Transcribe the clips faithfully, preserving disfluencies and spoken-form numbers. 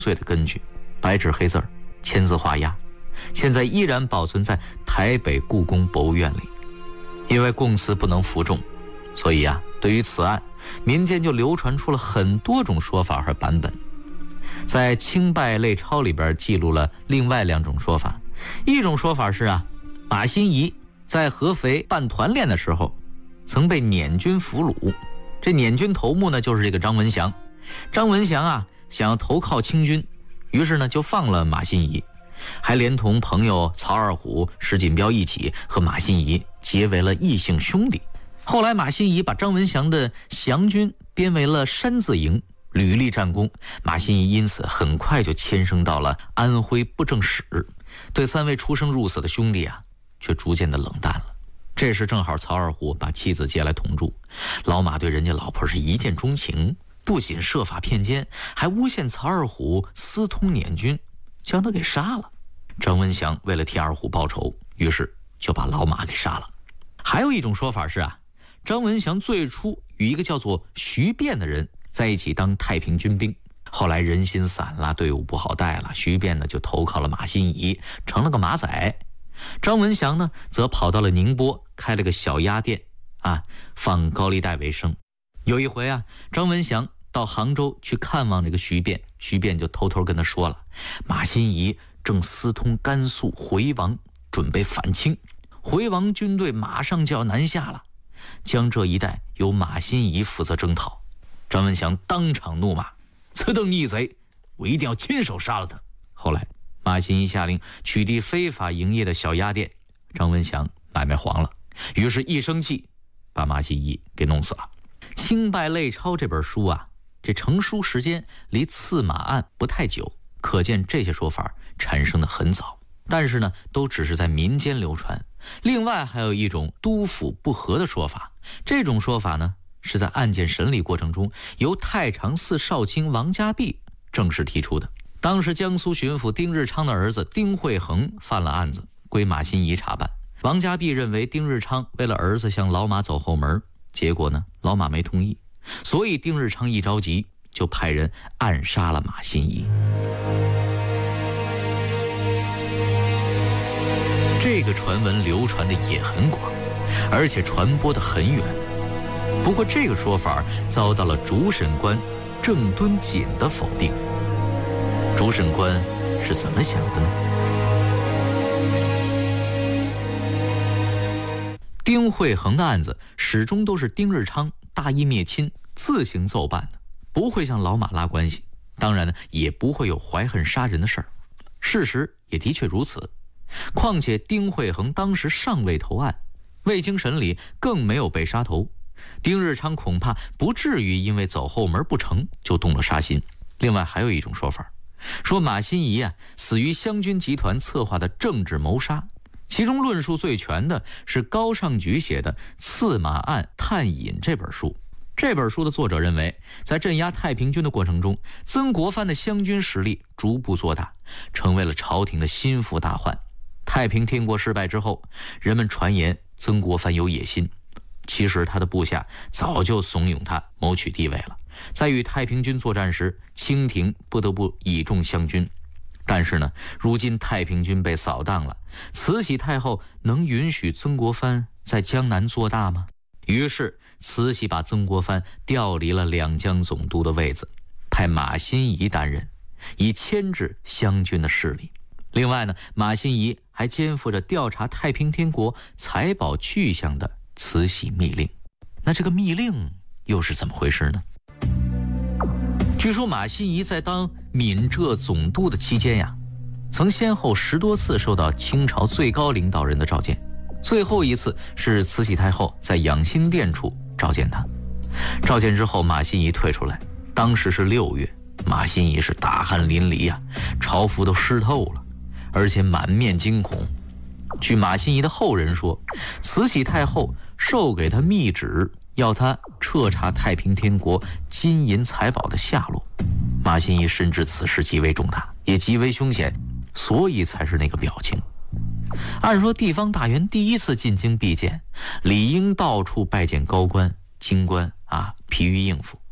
罪的根据，白纸黑字儿，签字画押，现在依然保存在台北故宫博物院里。因为供词不能服众，所以啊，对于此案，民间就流传出了很多种说法和版本。在《清拜类钞》里边记录了另外两种说法。一种说法是啊，马新贻在合肥办团练的时候，曾被捻军俘虏。这捻军头目呢，就是这个张文祥。张文祥啊，想要投靠清军，于是呢就放了马新贻，还连同朋友曹二虎、石锦标一起和马新贻结为了异姓兄弟。后来马新贻把张文祥的降军编为了山字营，屡立战功，马新贻因此很快就迁升到了安徽布政使，对三位出生入死的兄弟啊，却逐渐的冷淡了。这时正好曹二虎把妻子接来同住，老马对人家老婆是一见钟情，不仅设法骗奸，还诬陷曹二虎私通捻军，将他给杀了。张文祥为了替二虎报仇，于是就把老马给杀了。还有一种说法是啊，张文祥最初与一个叫做徐变的人在一起当太平军兵，后来人心散了，队伍不好带了，徐变呢就投靠了马新贻，成了个马仔。张文祥呢则跑到了宁波，开了个小鸭店啊，放高利贷为生。有一回啊，张文祥到杭州去看望这个徐变，徐变就偷偷跟他说了，马新贻正私通甘肃回王，准备反清，回王军队马上就要南下了，江浙一带由马新贻负责征讨。张文祥当场怒骂，此等逆贼，我一定要亲手杀了他。后来马新贻下令取缔非法营业的小鸭店，张文祥买卖黄了，于是一生气把马新贻给弄死了。《清拜类钞》这本书啊，这成书时间离刺马案不太久，可见这些说法产生的很早，但是呢，都只是在民间流传。另外还有一种督抚不和的说法，这种说法呢，是在案件审理过程中由太常寺少卿王家弼正式提出的。当时江苏巡抚丁日昌的儿子丁会衡犯了案子，归马新贻查办。王家弼认为丁日昌为了儿子向老马走后门，结果呢，老马没同意，所以丁日昌一着急就派人暗杀了马新贻。这个传闻流传的也很广，而且传播的很远。不过这个说法遭到了主审官郑敦锦的否定。主审官是怎么想的呢？丁会衡的案子始终都是丁日昌大义灭亲，自行奏办的，不会向老马拉关系，当然呢，也不会有怀恨杀人的事儿。事实也的确如此。况且丁会衡当时尚未投案，未经审理，更没有被杀头，丁日昌恐怕不至于因为走后门不成就动了杀心。另外还有一种说法，说马新贻啊死于湘军集团策划的政治谋杀，其中论述最全的是高尚举写的《刺马案探引》这本书。这本书的作者认为，在镇压太平军的过程中，曾国藩的湘军实力逐步做大，成为了朝廷的心腹大患。太平天国失败之后，人们传言曾国藩有野心，其实他的部下早就怂恿他谋取地位了。在与太平军作战时，清廷不得不倚重湘军，但是呢，如今太平军被扫荡了，慈禧太后能允许曾国藩在江南做大吗？于是慈禧把曾国藩调离了两江总督的位子，派马新贻担任，以牵制湘军的势力。另外呢，马新贻还肩负着调查太平天国财宝去向的慈禧密令。那这个密令又是怎么回事呢？据说马新贻在当闽浙总督的期间呀，曾先后十多次受到清朝最高领导人的召见，最后一次是慈禧太后在养心殿处召见他。召见之后，马新贻退出来，当时是六月，马新贻是大汗淋漓呀、啊，朝服都湿透了，而且满面惊恐。据马新贻的后人说，慈禧太后授给他密旨，要他彻查太平天国金银财宝的下落。马新贻深知此事极为重大，也极为凶险，所以才是那个表情。按说地方大员第一次进京避见，理应到处拜见高官京官啊，疲于应付，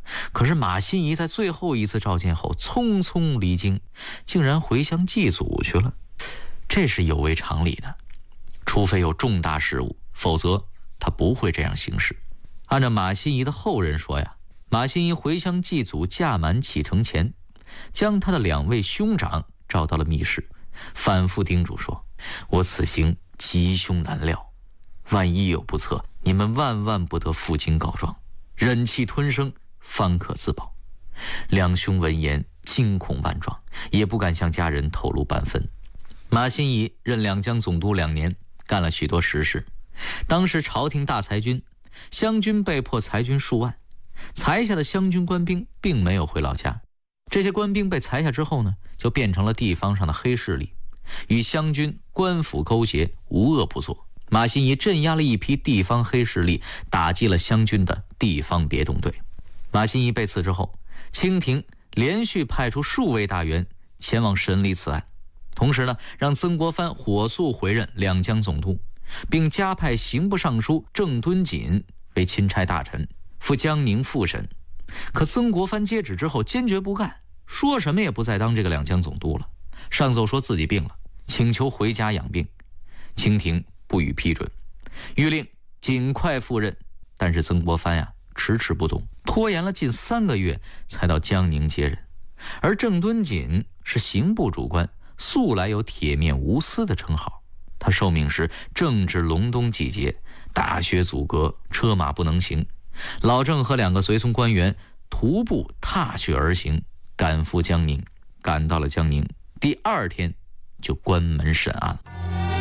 可是马新贻在最后一次召见后匆匆离京，竟然回乡祭祖去了，这是有违常理的。除非有重大事务，否则他不会这样行事。按照马新贻的后人说呀，马新贻回乡祭祖驾满启程前，将他的两位兄长召到了密室，反复叮嘱说：我此行吉凶难料，万一有不测，你们万万不得负荆告状，忍气吞声，方可自保。两兄闻言惊恐万状，也不敢向家人透露半分。马新贻任两江总督两年，干了许多实事。当时朝廷大裁军，湘军被迫裁军数万，裁下的湘军官兵并没有回老家。这些官兵被裁下之后呢，就变成了地方上的黑势力，与湘军官府勾结，无恶不作。马新贻镇压了一批地方黑势力，打击了湘军的地方别动队。马新贻被刺之后，清廷连续派出数位大员前往审理此案，同时呢，让曾国藩火速回任两江总督，并加派刑部尚书郑敦锦为钦差大臣，赴江宁复审。可曾国藩接旨之后坚决不干，说什么也不再当这个两江总督了，上奏说自己病了，请求回家养病。清廷不予批准，谕令尽快赴任。但是曾国藩呀、啊、迟迟不动，拖延了近三个月才到江宁接任。而郑敦锦是刑部主官，素来有铁面无私的称号。他受命时正值隆冬季节，大雪阻隔，车马不能行。老郑和两个随从官员徒步踏雪而行，赶赴江宁。赶到了江宁，第二天就关门审案了。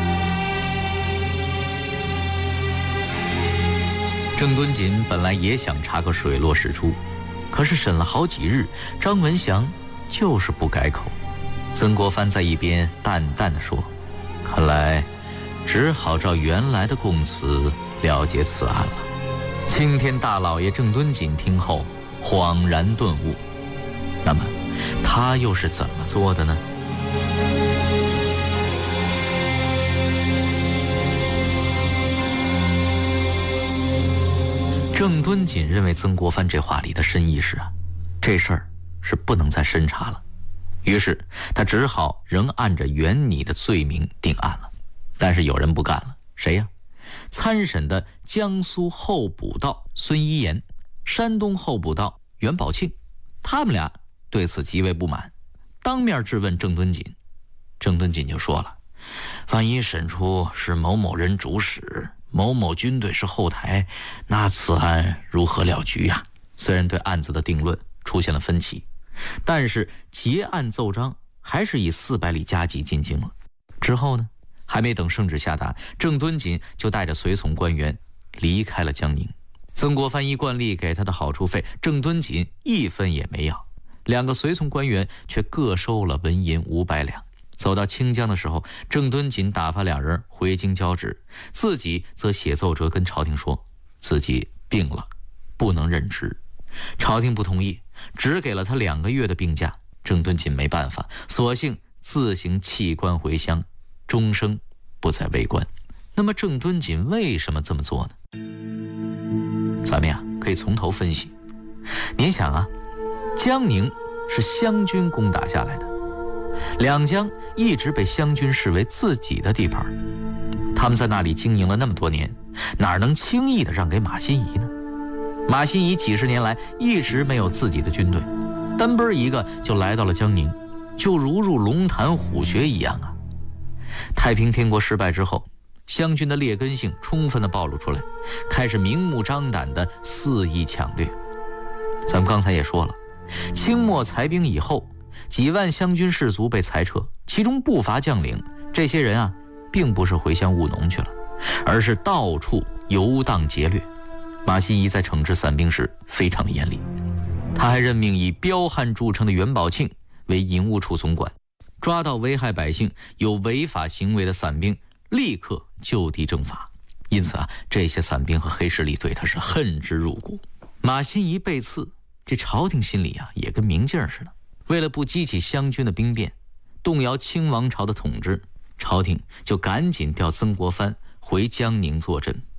郑敦锦本来也想查个水落石出，可是审了好几日，张文祥就是不改口。曾国藩在一边淡淡地说：看来只好照原来的供词了解此案了。青天大老爷郑敦锦听后恍然顿悟，那么他又是怎么做的呢？郑敦锦认为曾国藩这话里的深意是啊，这事儿是不能再深查了，于是他只好仍按着原拟的罪名定案了。但是有人不干了，谁呀？参审的江苏候补道孙一言，山东候补道袁宝庆，他们俩对此极为不满，当面质问郑敦锦。郑敦锦就说了：万一审出是某某人主使，某某军队是后台，那此案如何了局呀？虽然对案子的定论出现了分歧，但是结案奏章还是以四百里加急进京了。之后呢，还没等圣旨下达，郑敦锦就带着随从官员离开了江宁。曾国藩依惯例给他的好处费，郑敦锦一分也没要，两个随从官员却各收了纹银五百两。走到清江的时候，郑敦锦打发两人回京交旨，自己则写奏折跟朝廷说自己病了，不能任职。朝廷不同意，只给了他两个月的病假。郑敦锦没办法，索性自行弃官回乡，终生不再为官。那么郑敦锦为什么这么做呢？咱们呀可以从头分析。您想啊，江宁是湘军攻打下来的，两江一直被湘军视为自己的地盘，他们在那里经营了那么多年，哪能轻易的让给马新贻呢？马新贻几十年来一直没有自己的军队，单奔一个就来到了江宁，就如入龙潭虎穴一样啊。太平天国失败之后，湘军的劣根性充分的暴露出来，开始明目张胆的肆意抢掠。咱们刚才也说了，清末裁兵以后，几万湘军士卒被裁撤，其中不乏将领。这些人啊，并不是回乡务农去了，而是到处游荡劫掠。马新贻在惩治散兵时非常的严厉，他还任命以彪悍著称的袁宝庆为营务处总管，抓到危害百姓有违法行为的散兵，立刻就地正法。因此啊，这些散兵和黑势力对他是恨之入骨。马新贻被刺，这朝廷心里啊也跟明镜似的。为了不激起湘军的兵变，动摇清王朝的统治，朝廷就赶紧调曾国藩回江宁坐镇。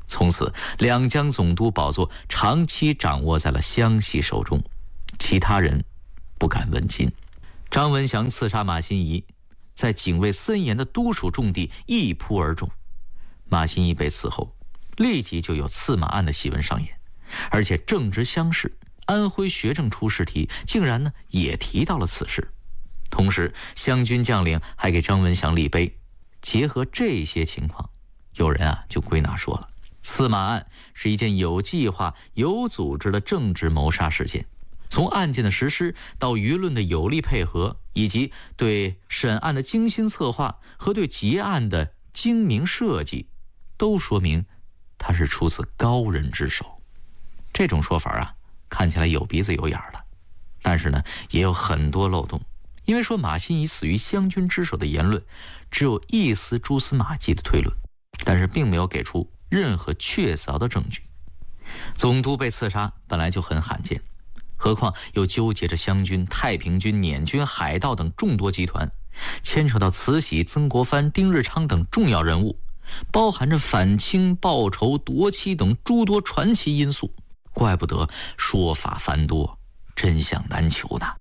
从此两江总督宝座长期掌握在了湘西手中，其他人不敢问津。张文祥刺杀马新贻，在警卫森严的都署重地一扑而中。马新贻被刺后，立即就有刺马案的檄文上演，而且正值乡试，安徽学政出试题竟然呢也提到了此事。同时湘军将领还给张文祥立碑。结合这些情况，有人啊就归纳说了，刺马案是一件有计划有组织的政治谋杀事件。从案件的实施到舆论的有力配合，以及对审案的精心策划和对结案的精明设计，都说明他是出自高人之手。这种说法啊看起来有鼻子有眼的，但是呢也有很多漏洞。因为说马新贻死于湘军之手的言论只有一丝蛛丝马迹的推论，但是并没有给出任何确凿的证据。总督被刺杀本来就很罕见，何况又纠结着湘军、太平军、捻军、海盗等众多集团，牵扯到慈禧、曾国藩、丁日昌等重要人物，包含着反清、报仇、夺妻等诸多传奇因素，怪不得说法繁多，真相难求呢。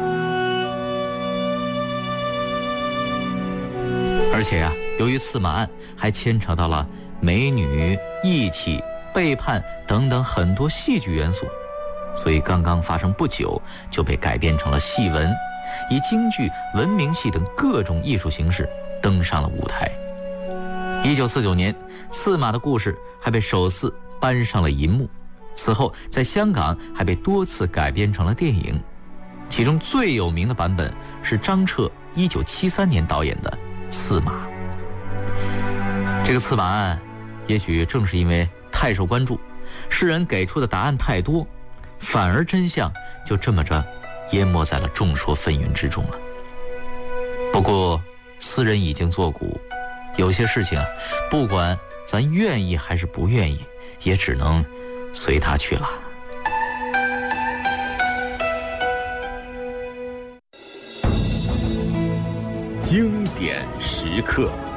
而且啊，由于刺马案还牵扯到了美女、义气、背叛等等很多戏剧元素，所以刚刚发生不久就被改编成了戏文，以京剧、文明戏等各种艺术形式登上了舞台。一九四九年，刺马的故事还被首次搬上了银幕，此后在香港还被多次改编成了电影，其中最有名的版本是张彻一九七三年导演的刺马。这个刺马案也许正是因为太受关注，世人给出的答案太多，反而真相就这么着淹没在了众说纷纭之中了。不过斯人已经作古，有些事情啊，不管咱愿意还是不愿意，也只能随他去了。 经典时刻。